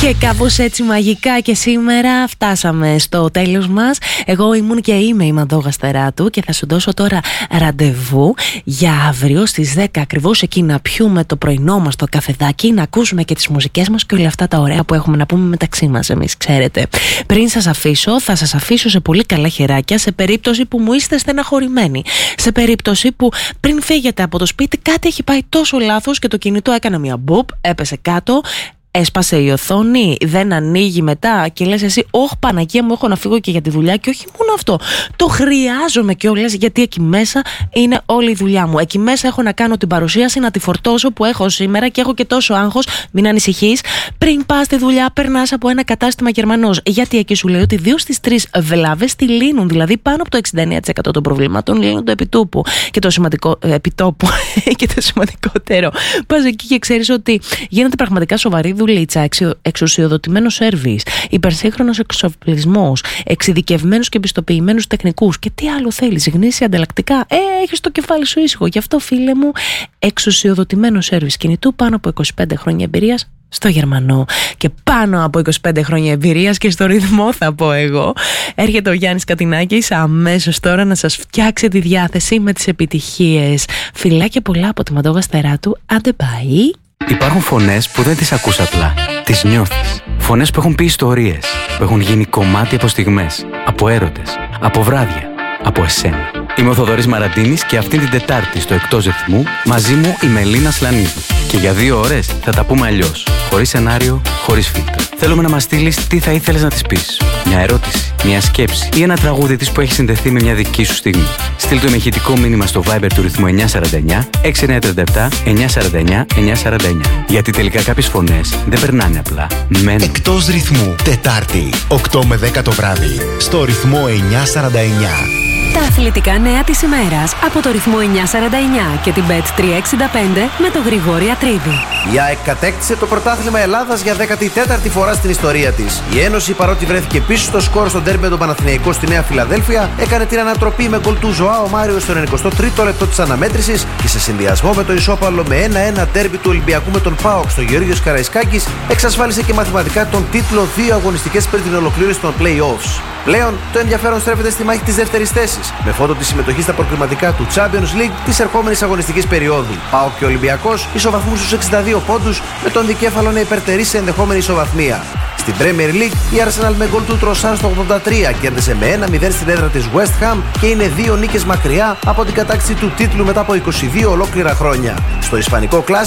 Και κάπως έτσι μαγικά και σήμερα φτάσαμε στο τέλος μας. Εγώ ήμουν και είμαι η Μαντώ Γαστεράτου και θα σου δώσω τώρα ραντεβού για αύριο στις 10 ακριβώς, εκεί να πιούμε το πρωινό μας το καφεδάκι, να ακούσουμε και τις μουσικές μας και όλα αυτά τα ωραία που έχουμε να πούμε μεταξύ μας εμείς, ξέρετε. Πριν σας αφήσω, θα σας αφήσω σε πολύ καλά χεράκια, σε περίπτωση που μου είστε στεναχωρημένοι, σε περίπτωση που πριν φύγετε από το σπίτι κάτι έχει πάει τόσο λάθος και το κινητό έκανε μια μπουπ, έπεσε κάτω, έσπασε η οθόνη, δεν ανοίγει μετά και λες εσύ, όχι Παναγία μου, έχω να φύγω και για τη δουλειά. Και όχι μόνο αυτό, το χρειάζομαι κιόλας, γιατί εκεί μέσα είναι όλη η δουλειά μου. Εκεί μέσα έχω να κάνω την παρουσίαση, να τη φορτώσω που έχω σήμερα και έχω και τόσο άγχος. Μην ανησυχείς. Πριν πας στη δουλειά, περνάς από ένα κατάστημα Γερμανός. Γιατί εκεί σου λέει ότι 2 στις 3 βλάβες τη λύνουν. Δηλαδή πάνω από το 69% των προβλημάτων λύνονται επιτόπου. Και το σημαντικό, επιτόπου και το σημαντικότερο, πας εκεί και ξέρεις ότι γίνεται πραγματικά σοβαρή δουλίτσα, εξουσιοδοτημένο σέρβις, υπερσύγχρονος εξοπλισμός, εξειδικευμένους και επιστοποιημένους τεχνικούς. Και τι άλλο θέλεις, γνήσια ανταλλακτικά. Έχεις το κεφάλι σου ήσυχο. Γι' αυτό, φίλε μου, εξουσιοδοτημένο σέρβις κινητού, πάνω από 25 χρόνια εμπειρίας στο Γερμανό και πάνω από 25 χρόνια εμπειρίας και στο ρυθμό, θα πω εγώ. Έρχεται ο Γιάννης Κατινάκης αμέσως τώρα να σας φτιάξει τη διάθεση με τις επιτυχίες. Φιλάκια πολλά από τη Μαντώ Γαστεράτου. Άντε πάει. Υπάρχουν φωνές που δεν τις ακούς απλά, τις νιώθεις. Φωνές που έχουν πει ιστορίες, που έχουν γίνει κομμάτι από στιγμές, από έρωτες, από βράδια, από εσένα. Είμαι ο Θοδωρής Μαραντίνης και αυτήν την Τετάρτη στο Εκτός Ρυθμού μαζί μου η Μελίνα Σλανίδου. Και για 2 ώρες θα τα πούμε αλλιώς, χωρίς σενάριο, χωρίς φίλτρα. Θέλουμε να μας στείλεις τι θα ήθελες να της πεις. Μια ερώτηση, μια σκέψη ή ένα τραγούδι της που έχει συνδεθεί με μια δική σου στιγμή. Στείλ το με ηχητικό μήνυμα στο Viber του ρυθμού 949 6937 949 949. Γιατί τελικά κάποιες φωνές δεν περνάνε απλά. Μένουν. Εκτός Ρυθμού, Τετάρτη, 8 με 10 το βράδυ, στο ρυθμό 949. Τα αθλητικά νέα της ημέρας από το ρυθμό 949 και την Bet365 με τον Γρηγόρη Ατρίδη. Η ΑΕΚ κατέκτησε το πρωτάθλημα Ελλάδας για 14η φορά στην ιστορία της. Η Ένωση, παρότι βρέθηκε πίσω στο σκορ στον ντέρμπι με τον Παναθηναϊκό στη Νέα Φιλαδέλφια, έκανε την ανατροπή με γκολ του Ζωάο Μάριο στο 93ο λεπτό της αναμέτρησης και σε συνδυασμό με το ισόπαλο με 1-1 ντέρμπι του Ολυμπιακού με τον ΠΑΟΚ στο Γεώργιος Καραϊσκάκης, εξασφάλισε και μαθηματικά τον τίτλο 2 αγωνιστικές πριν την ολοκλήρωση των play-offs. Πλέον το ενδιαφέρον στρέφεται στη μάχη της δεύτερης θέσης, με φόντο τη συμμετοχή στα προκριματικά του Champions League της ερχόμενης αγωνιστικής περίοδου. ΠΑΟΚ και Ολυμπιακός ισοβαθμούν στους 62 πόντους, με τον δικέφαλο να υπερτερεί σε ενδεχόμενη ισοβαθμία. Στην Premier League, η Arsenal με γκολ του Τροσάν στο 83 κέρδισε με 1-0 στην έδρα της West Ham και είναι 2 νίκες μακριά από την κατάκτηση του τίτλου μετά από 22 ολόκληρα χρόνια. Στο ισπανικό κλάσ